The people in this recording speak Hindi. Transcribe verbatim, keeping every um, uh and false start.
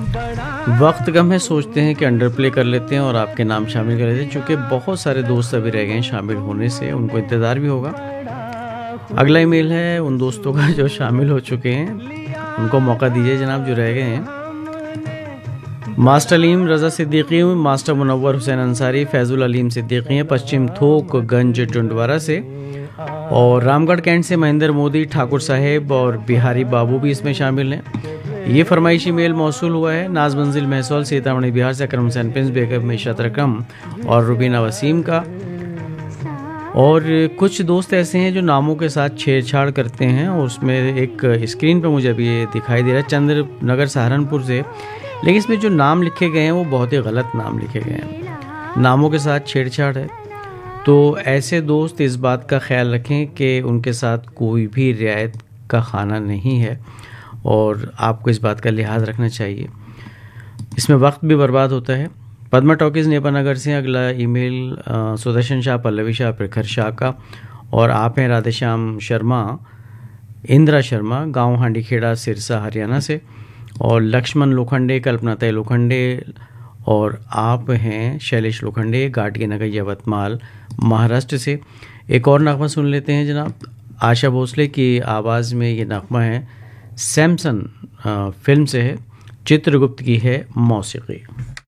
वक्त कम है, सोचते हैं कि अंडर प्ले कर लेते हैं और आपके नाम शामिल कर लेते हैं। चूँकि बहुत सारे दोस्त अभी रह गए हैं शामिल होने से, उनको इंतज़ार भी होगा। अगला ईमेल है उन दोस्तों का जो शामिल हो चुके हैं, उनको मौका दीजिए जनाब जो रह गए हैं। मास्टर अलीम रज़ा सिद्दीकी, मास्टर मुनव्वर हुसैन अंसारी, फैज़ुल अलीम सिद्दीकी हैं पश्चिम थोकगंज टुंडवारा से, और रामगढ़ कैंट से महेंद्र मोदी, ठाकुर साहेब और बिहारी बाबू भी इसमें शामिल हैं। ये फरमाइशी मेल मौसूल हुआ है नाज मंजिल महसौल सीतामढ़ी बिहार से अकरम हुसैन प्रिंस, बेगम मिशत रकम और रुबीना वसीम का। और कुछ दोस्त ऐसे हैं जो नामों के साथ छेड़छाड़ करते हैं, और उसमें एक स्क्रीन पर मुझे अभी ये दिखाई दे रहा है चंद्र नगर सहारनपुर से, लेकिन इसमें जो नाम लिखे गए हैं वो बहुत ही गलत नाम लिखे गए हैं, नामों के साथ छेड़छाड़ है। तो ऐसे दोस्त इस बात का ख्याल रखें कि उनके साथ कोई भी रियायत का खाना नहीं है, और आपको इस बात का लिहाज रखना चाहिए। इसमें वक्त भी बर्बाद होता है। पद्मा टॉकीज़ नेपानगर से अगला ईमेल सुदर्शन शाह, पल्लवी शाह, प्रखर शाह का, और आप हैं राधेश्याम शर्मा, इंदिरा शर्मा, गांव हांडीखेड़ा सिरसा हरियाणा से, और लक्ष्मण लोखंडे, कल्पना तय लोखंडे, और आप हैं शैलेश लोखंडे, गाटगी नगर यवतमाल महाराष्ट्र से। एक और नगमा सुन लेते हैं जनाब, आशा भोसले की आवाज़ में ये नगमा है, सैमसन फिल्म से है, चित्रगुप्त की है मौसीकी।